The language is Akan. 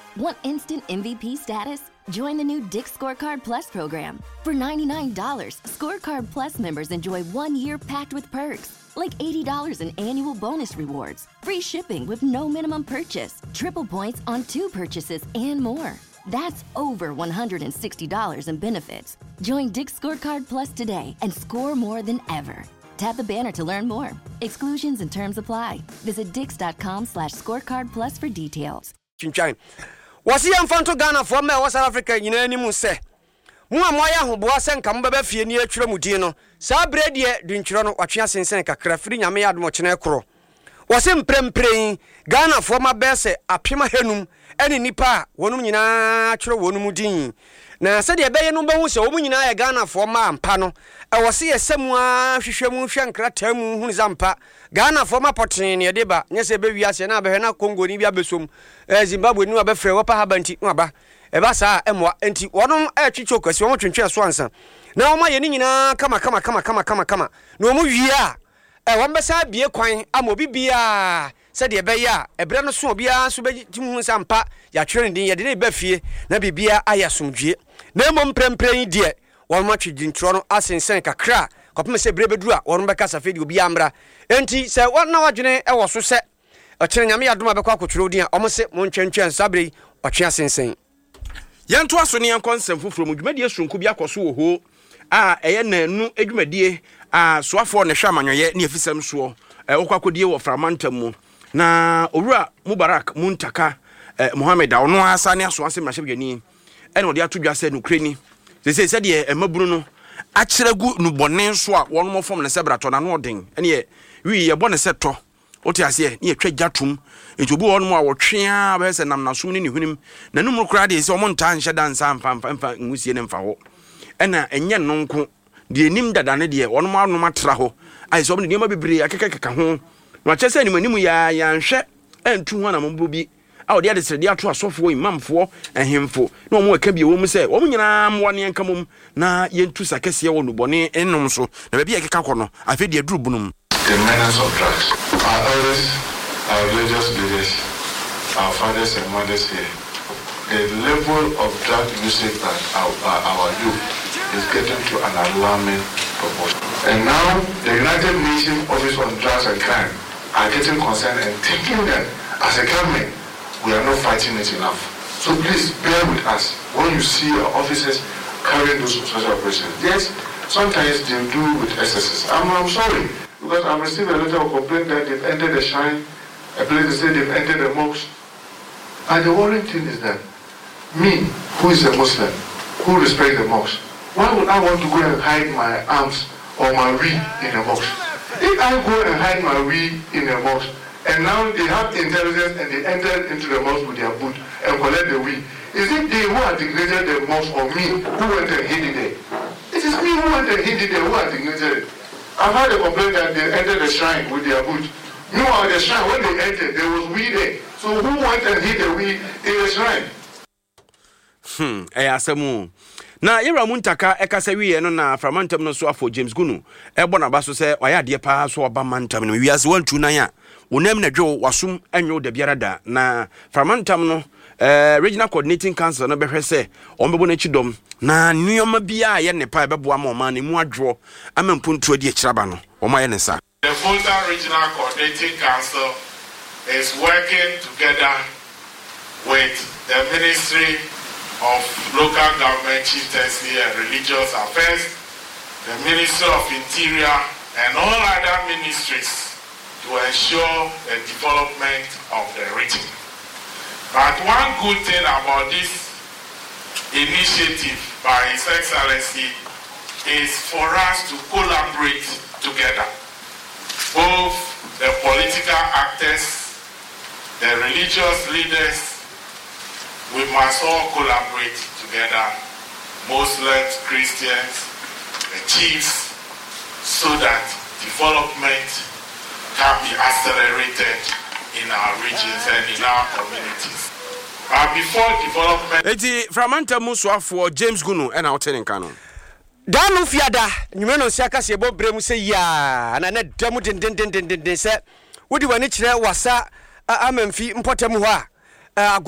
Want instant MVP status? Join the new Dick's Scorecard Plus program. For $99, Scorecard Plus members enjoy 1 year packed with perks, like $80 in annual bonus rewards, free shipping with no minimum purchase, triple points on 2 purchases, and more. That's over $160 in benefits. Join Dick's Scorecard Plus today and score more than ever. Tap the banner to learn more. Exclusions and terms apply. Visit dix.com/scorecardplus for details. Chinchan. Was he Fanto Ghana from South Africa in any muse? Muamaya who was and come baby fee near Chramudino. Sabre dear, Dinchrono, Wachia Senka, Crafrin, Yamad Mochinecro. Was him praying Ghana for my best, a Pima Henum, any Nipa, one natural one mudin. Na said the bay number was a woman in Ghana for my pano. I was see a someone Shishamu Shankra Temu Zampa, Ghana for my potin, your deba, yes, a baby as an Abahana Congo, Nibia Besum, Zimbabwe, no Abafre, Wapa Habanti, Naba, Ebasa, Emwa, and one chichokers, you want to chance once. Now my Yanina, come. No move ya. A one beside be a coin, a mobibia. Said the Baya, a brand of Swabia, Subajitum Sampa, ya training, ya did Beffie, Nabibia, Ayasum G. No mum praying dear, one much in Toronto, as in Senka Cra, Copma se Brebedua, one Bacasa Fidu Biambra, and he said, what now, Jane, I was so set. A Chenami Aduma Trodia, almost set Monchan Sabri, or Chassin Saint. Yan Twasonian consent from Media Sunkubia Kosu ho, no Edumedie, Swafo and Shaman yet near Fissam Swo, Okakodio of Framantamu, na Ura Mubarak, Muntaka, Mohammed, or no Asania Swansi Mashagani. And what they are to just said Ukraine. They said, yeah, and Bruno. Actually, good no bonnet swap one more from the Sabraton and Warding. And yet, we are born a setter. What I say, near Trade Jatum, it will be one more chia, and I'm not soon in him. The number crowd is on time, Shadan Sam, and we see them for. And yan nonco, the name that an idea, one more no matraho. I saw the name of Bri, a cacacajon. Much as any Manimuya, and shed, and 200 booby. Oh, the other said, "They are to a software, mum for and him for. No more can be a woman say, oh, I'm 1 year come na yen to Sakasia on Bonnet and no so. There be a cacono. I feel the drubunum. The menace of drugs. Our elders, our religious leaders, our fathers and mothers here, the level of drug usage by our youth is getting to an alarming proportion. And now, the United Nations Office on Drugs and Crime are getting concerned and thinking that as a government, we are not fighting it enough. So please bear with us when you see our officers carrying those special operations. Yes, sometimes they do with excesses. I'm sorry, because I've received a letter of complaint that they've entered the shrine, a place to say they've entered the mosque. And the worrying thing is that me, who is a Muslim, who respects the mosque, why would I want to go and hide my arms or my weed in a mosque? If I go and hide my weed in a mosque, and now they have intelligence and they enter into the mosque with their boot and collect the weed. Is it they who are designated the mosque or me who went and hid it there? It is me who went and hid it there who are designated it. I've had a complaint that they entered the shrine with their boot. Meanwhile, the shrine, when they entered, there was weed there. So who went and hid the weed in the shrine? Asamu. Na yera muntaka ekasa wiye no na framantam no so afọ James Gunu ebona ba so se oya de pa so oba mantam no wiase wantu nan ya wonam na dwo wasum anyo da biara da na framantam no regional coordinating council no behwe se ombebo na chidom na nneoma bia ye ne pa bebo ama ma ne mu adwo amampuntu adi ekiraba no oma ye ne sa. The Fulton Regional Coordinating Council is working together with the Ministry of Local Government, Chieftaincy and Religious Affairs, the Ministry of Interior, and all other ministries to ensure the development of the region. But one good thing about this initiative by His Excellency is for us to collaborate together. Both the political actors, the religious leaders, we must all collaborate together, Muslims, Christians, the chiefs, so that development can be accelerated in our regions and in our communities. But before development... Eti Framanta Muswa for James Gunu and our tenant canon. Danu fiada, nyumeno siaka sebo bremu se ya, na ne demu den se, wodi wani chire wasa amemfi mpotemu ha.